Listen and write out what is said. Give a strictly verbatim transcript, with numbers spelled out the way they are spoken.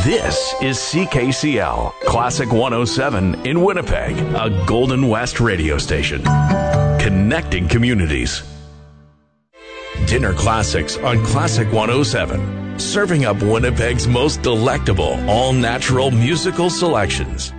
This is C K C L, Classic one oh seven in Winnipeg, a Golden West radio station. Connecting communities. Dinner Classics on Classic one oh seven. Serving up Winnipeg's most delectable, all-natural musical selections.